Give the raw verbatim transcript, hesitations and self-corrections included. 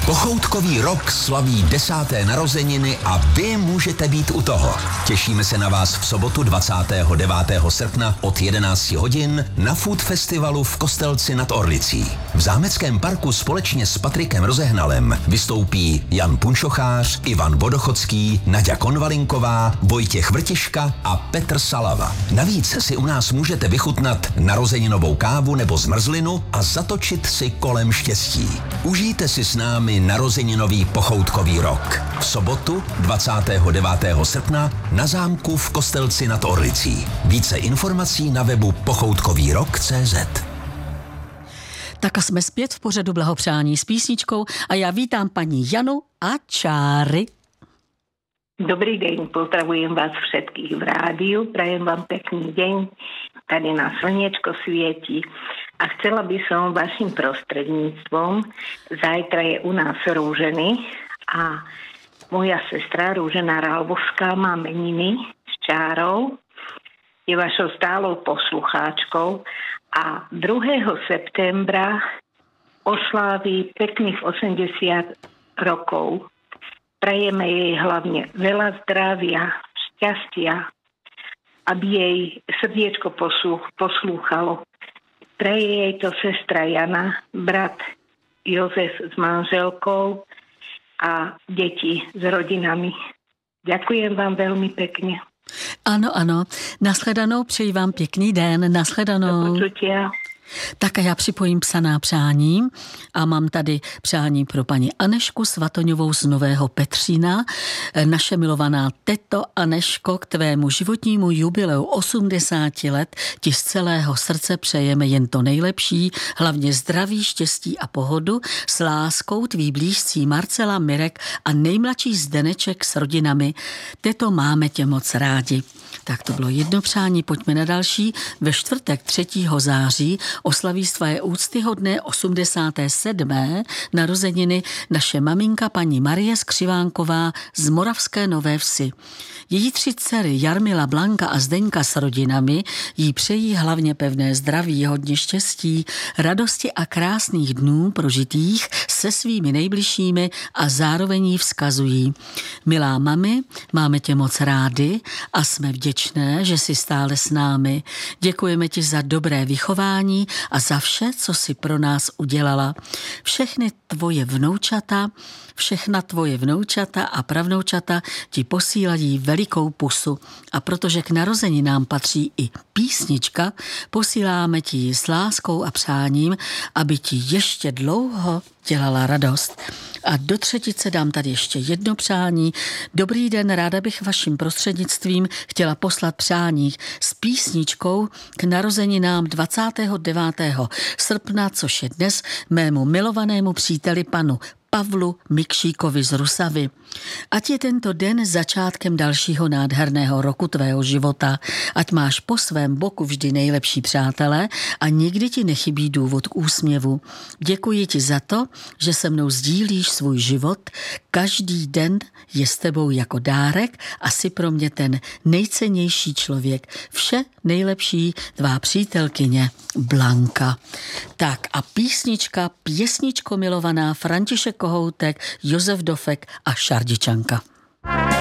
Pochoutkový rok slaví desáté narozeniny a vy můžete být u toho. Těšíme se na vás v sobotu dvacátého devátého srpna od jedenácti hodin na Food Festivalu v Kostelci nad Orlicí. V Zámeckém parku společně s Patrikem Rozehnalem vystoupí Jan Punčochář, Ivan Vodochodský, Naďa Konvalinková, Vojtěch Vrtiška a Petr Salava. Navíc si u nás můžete vychutnat narozeninovou kávu nebo zmrzlinu a zatočit si kolem štěstí. Užijte si s námi narozeninový pochoutkový rok. V sobotu dvacátého devátého srpna na zámku v Kostelci nad Orlicí. Více informací na webu pochoutkovýrok tečka cé zet. Tak a jsme zpět v pořadu Blahopřání s písničkou a já vítám paní Janu a Čáry. Dobrý deň, pozdravujem vás všetkých v rádiu, prajem vám pekný deň, tady na slniečko svieti a chcela by som vašim prostredníctvom, zajtra je u nás Rúženy a moja sestra Rúžena Rálvovská má meniny s Čárou, je vašou stálou poslucháčkou a druhého septembra osláví pekných osemdesiat rokov. Prajeme jej hlavne veľa zdravia, šťastia, aby jej srdiečko poslúchalo. Praje jej to sestra Jana, brat Jozef s manželkou a deti s rodinami. Ďakujem vám veľmi pekne. Ano, ano. Nashledanou, přeji vám pěkný den. Nashledanou. Do počutia. Tak a já připojím psaná přání a mám tady přání pro paní Anešku Svatoňovou z Nového Petřína. Naše milovaná teto Aneško, k tvému životnímu jubileu osmdesáti let ti z celého srdce přejeme jen to nejlepší, hlavně zdraví, štěstí a pohodu, s láskou tví blízcí Marcela, Mirek a nejmladší Zdeneček s rodinami. Teto, máme tě moc rádi. Tak to bylo jedno přání, pojďme na další. Ve čtvrtek třetího září oslaví své úctyhodné osmdesáté sedmé narozeniny naše maminka paní Marie Skřivánková z Moravské Nové Vsi. Její tři dcery Jarmila, Blanka a Zdeňka s rodinami jí přejí hlavně pevné zdraví, hodně štěstí, radosti a krásných dnů prožitých se svými nejbližšími a zároveň jí vzkazují: milá mami, máme tě moc rádi a jsme vděčné, že jsi stále s námi. Děkujeme ti za dobré vychování a za vše, co jsi pro nás udělala. Všechny tvoje vnoučata, všechna tvoje vnoučata a pravnoučata ti posílají velikou pusu. A protože k narozeninám patří i písnička, posíláme ti ji s láskou a přáním, aby ti ještě dlouho dělala radost. A do třetice dám tady ještě jedno přání. Dobrý den, ráda bych vaším prostřednictvím chtěla poslat přání s písničkou k narozeninám dvacátého devátého srpna, což je dnes, mému milovanému příteli panu Pavlu Mikšíkovi z Rusavy. Ať je tento den začátkem dalšího nádherného roku tvého života, ať máš po svém boku vždy nejlepší přátelé a nikdy ti nechybí důvod k úsměvu. Děkuji ti za to, že se mnou sdílíš svůj život, každý den je s tebou jako dárek a jsi pro mě ten nejcennější člověk. Vše nejlepší, tvá přítelkyně Blanka. Tak a písnička, pěsničko milovaná, František Kohoutek, Josef Dofek a Šardičanka.